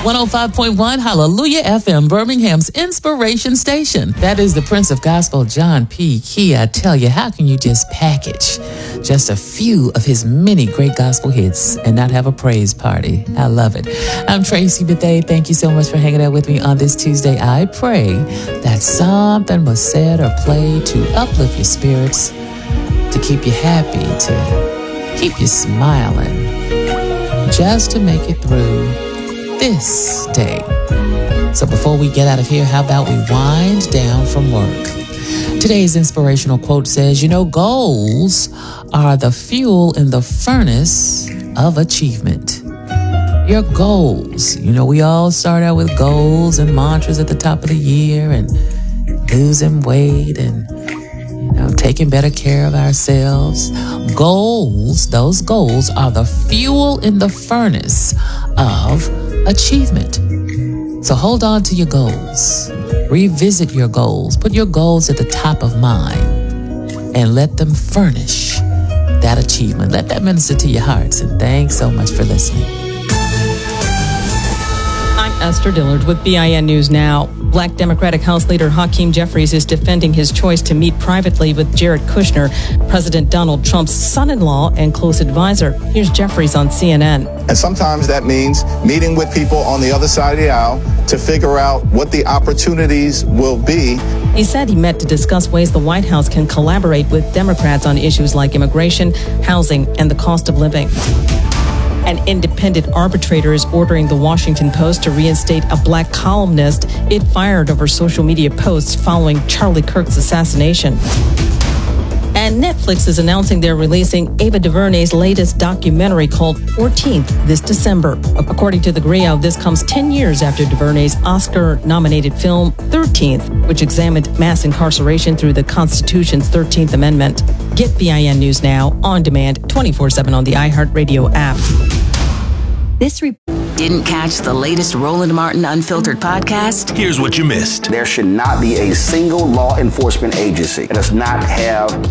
105.1 Hallelujah FM, Birmingham's inspiration station. That is the Prince of Gospel, John P. Key. I tell you, how can you just package just a few of his many great gospel hits and not have a praise party? I love it. I'm Tracy Bethea. Thank you so much for hanging out with me on this Tuesday. I pray that something was said or played to uplift your spirits, to keep you happy, to keep you smiling, just to make it through this day. So before we get out of here, how about we wind down from work? Today's inspirational quote says, goals are the fuel in the furnace of achievement. Your goals. We all start out with goals and mantras at the top of the year and losing weight and taking better care of ourselves. Those goals are the fuel in the furnace of achievement. So hold on to your goals. Revisit your goals. Put your goals at the top of mind and let them furnish that achievement. Let that minister to your hearts. And thanks so much for listening. I'm Esther Dillard with BIN News Now. Black Democratic House Leader Hakeem Jeffries is defending his choice to meet privately with Jared Kushner, President Donald Trump's son-in-law and close advisor. Here's Jeffries on CNN. And sometimes that means meeting with people on the other side of the aisle to figure out what the opportunities will be. He said he met to discuss ways the White House can collaborate with Democrats on issues like immigration, housing, and the cost of living. An independent arbitrator is ordering the Washington Post to reinstate a black columnist it fired over social media posts following Charlie Kirk's assassination. And Netflix is announcing they're releasing Ava DuVernay's latest documentary called 14th this December. According to the Griot, this comes 10 years after DuVernay's Oscar-nominated film 13th, which examined mass incarceration through the Constitution's 13th Amendment. Get BIN News Now on demand 24/7 on the iHeartRadio app. Didn't catch the latest Roland Martin Unfiltered podcast? Here's what you missed. There should not be a single law enforcement agency that does not have